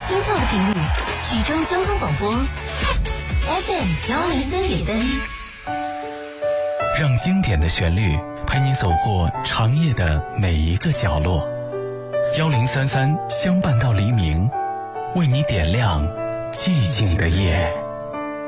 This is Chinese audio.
心跳的频率，徐州交通广播 FM103.3， 让经典的旋律陪你走过长夜的每一个角落。1033相伴到黎明，为你点亮寂静的夜。